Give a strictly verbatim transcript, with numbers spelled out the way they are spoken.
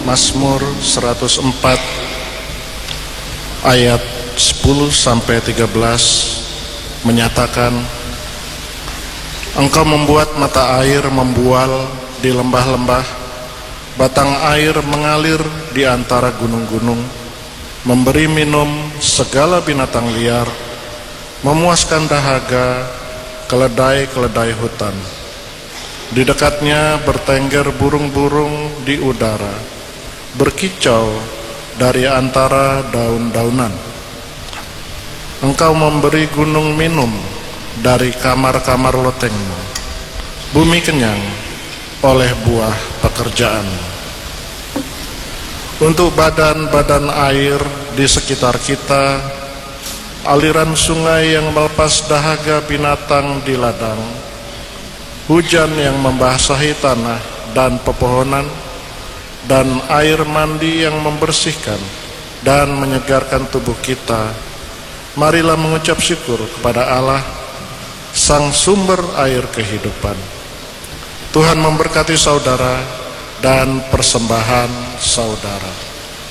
Mazmur seratus empat ayat sepuluh sampai tiga belas menyatakan, Engkau membuat mata air membual di lembah-lembah, batang air mengalir di antara gunung-gunung, memberi minum segala binatang liar, memuaskan dahaga keledai-keledai hutan. Di dekatnya bertengger burung-burung di udara, berkicau dari antara daun-daunan. Engkau memberi gunung minum dari kamar-kamar lotengmu. Bumi kenyang oleh buah pekerjaan. Untuk badan-badan air di sekitar kita, aliran sungai yang melepas dahaga binatang di ladang, hujan yang membasahi tanah dan pepohonan, dan air mandi yang membersihkan dan menyegarkan tubuh kita. Marilah mengucap syukur kepada Allah, Sang sumber air kehidupan. Tuhan memberkati saudara dan persembahan saudara.